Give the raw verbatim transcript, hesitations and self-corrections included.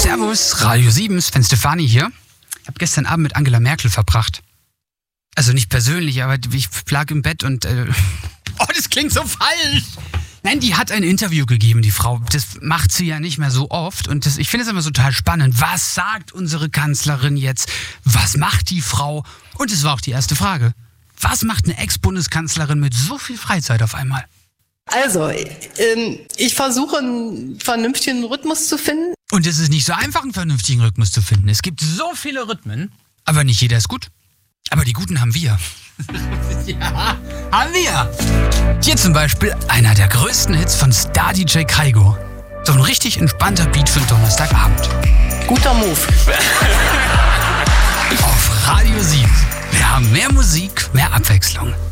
Servus, Radio sieben, Sven Stefani hier. Ich habe gestern Abend mit Angela Merkel verbracht. Also nicht persönlich, aber ich lag im Bett und... Äh, oh, das klingt so falsch! Nein, die hat ein Interview gegeben, die Frau. Das macht sie ja nicht mehr so oft. Und das, ich finde es immer so total spannend. Was sagt unsere Kanzlerin jetzt? Was macht die Frau? Und es war auch die erste Frage. Was macht eine Ex-Bundeskanzlerin mit so viel Freizeit auf einmal? Also, ähm, ich versuche einen vernünftigen Rhythmus zu finden. Und es ist nicht so einfach, einen vernünftigen Rhythmus zu finden. Es gibt so viele Rhythmen, aber nicht jeder ist gut. Aber die guten haben wir. Ja, haben wir. Hier zum Beispiel einer der größten Hits von Star-D J Kaigo. So ein richtig entspannter Beat für den Donnerstagabend. Guter Move. Auf Radio sieben. Wir haben mehr Musik, mehr Abwechslung.